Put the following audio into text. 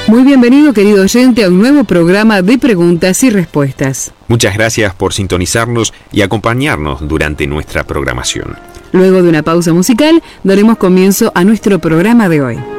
Muy bienvenido, querido oyente, a un nuevo programa de preguntas y respuestas. Muchas gracias por sintonizarnos y acompañarnos durante nuestra programación. Luego de una pausa musical, daremos comienzo a nuestro programa de hoy.